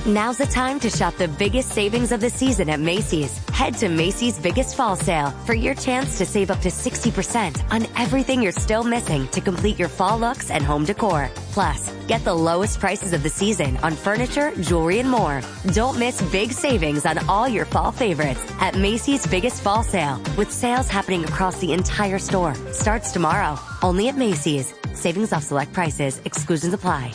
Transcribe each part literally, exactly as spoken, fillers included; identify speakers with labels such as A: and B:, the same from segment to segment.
A: Now's the time to shop the biggest savings of the season at Macy's. Head to Macy's Biggest Fall Sale for your chance to save up to sixty percent on everything you're still missing to complete your fall looks and home decor. Plus, get the lowest prices of the season on furniture, jewelry, and more. Don't miss big savings on all your fall favorites at Macy's Biggest Fall Sale, with sales happening across the entire store. Starts tomorrow, only at Macy's. Savings off select prices. Exclusions apply.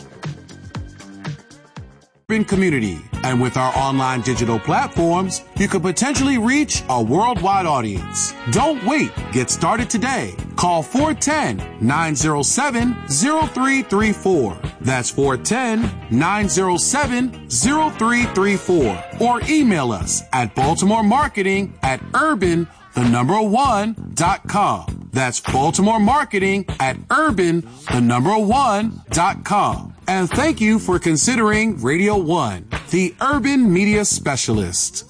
B: Community, and with our online digital platforms, you could potentially reach a worldwide audience. Don't wait. Get started today. Call four one zero, nine zero seven, zero three three four. That's four one zero, nine zero seven, zero three three four. Or email us at Baltimore Marketing at urban, the number one, dot com. That's Baltimore Marketing at urban, the number one, dot com. And thank you for considering Radio One, the urban media specialist.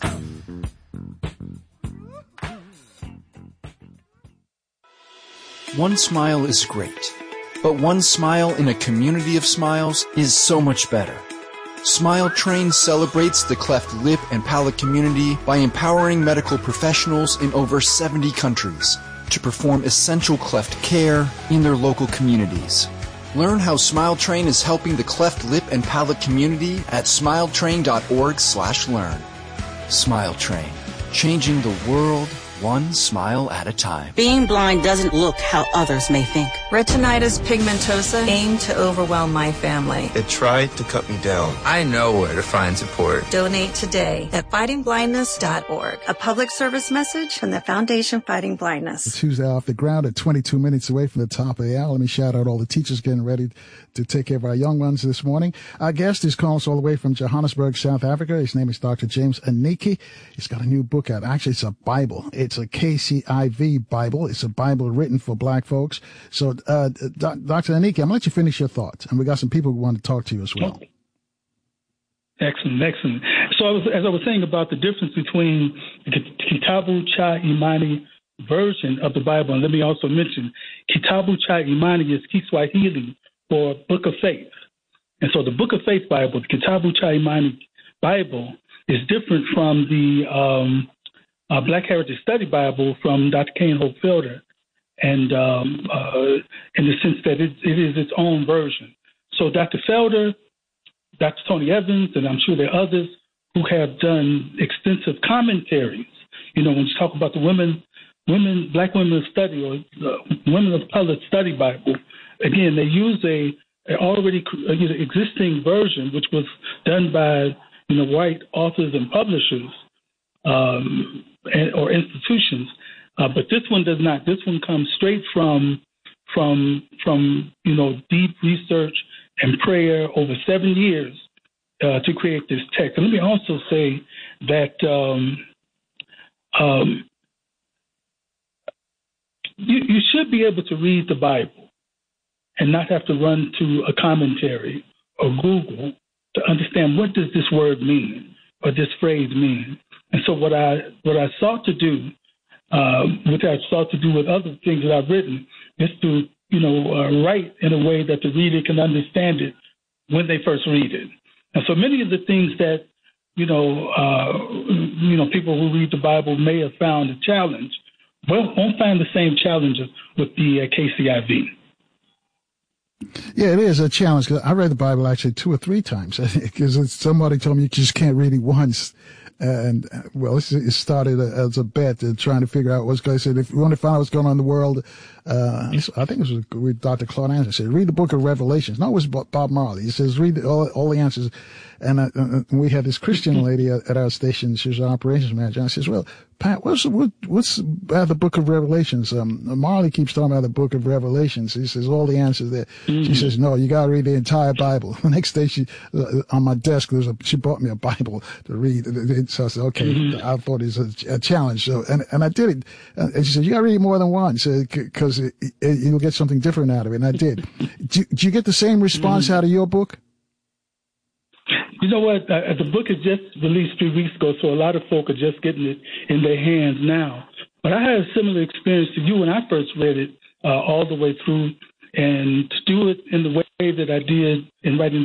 C: One smile is great, but one smile in a community of smiles is so much better. Smile Train celebrates the cleft lip and palate community by empowering medical professionals in over seventy countries to perform essential cleft care in their local communities. Learn how Smile Train is helping the cleft lip and palate community at smiletrain.org slash learn. Smile Train, changing the world one smile at a time.
D: Being blind doesn't look how others may think.
E: Retinitis pigmentosa aimed to overwhelm my family.
F: It tried to cut me down.
G: I know where to find support.
E: Donate today at fighting blindness dot org. A public service message from the Foundation Fighting Blindness.
H: Tuesday off the ground at twenty-two minutes away from the top of the hour. Let me shout out all the teachers getting ready to take care of our young ones this morning. Our guest is calling us all the way from Johannesburg, South Africa. His name is Doctor James Aneke. He's got a new book out. Actually, it's a Bible. It's a K C I V Bible. It's a Bible written for black folks. So, uh, Doctor Aneke, I'm going to let you finish your thoughts. And we got some people who want to talk to you as well.
I: Excellent, excellent. So I was, as I was saying about the difference between the Kitabu Cha Imani version of the Bible, and let me also mention Kitabu Cha Imani is Kiswahili for Book of Faith. And so the Book of Faith Bible, the Kitabu Cha Imani Bible, is different from the um, uh, Black Heritage Study Bible from Doctor Kane Hope Felder, and um, uh, in the sense that it, it is its own version. So Doctor Felder, Doctor Tony Evans, and I'm sure there are others who have done extensive commentaries. You know, when you talk about the women, women, Black women of study or uh, women of color study Bible, again, they use a, a already you know, existing version, which was done by you know white authors and publishers um, and, or institutions. Uh, but this one does not. This one comes straight from from from you know deep research and prayer over seven years uh, to create this text. And let me also say that um, um, you, you should be able to read the Bible and not have to run to a commentary or Google to understand what does this word mean or this phrase mean. And so what I what I sought to do, uh, which I sought to do with other things that I've written, is to you know, uh, write in a way that the reader can understand it when they first read it. And so many of the things that, you know, uh, you know, people who read the Bible may have found a challenge, well, won't find the same challenges with the uh, K C I V.
H: Yeah, it is a challenge. Cause I read the Bible actually two or three times because somebody told me you just can't read it once. And, well, it started as a bet, uh, trying to figure out what's going on. I said, if you want to find out what's going on in the world, uh, I think it was with Doctor Claude Anderson. He said, read the book of Revelations. No, it was Bob Marley. He says, read all, all the answers. And uh, uh, we had this Christian lady at, at our station. She was an operations manager. And I says, well, Pat, what's, what, what's about the book of Revelations? Um, Marley keeps talking about the book of Revelations. He says, all the answers there. Mm-hmm. She says, no, you got to read the entire Bible. The next day, she, uh, on my desk, there's a, she bought me a Bible to read. So I said, okay, mm-hmm. I thought it was a, a challenge. So, and, and I did it. And she said, you got to read more than one. So, cause it, it, you'll get something different out of it. And I did. do, do you get the same response mm-hmm. out of your book?
I: You know what? Uh, the book is just released three weeks ago, so a lot of folk are just getting it in their hands now. But I had a similar experience to you when I first read it uh, all the way through, and to do it in the way that I did in writing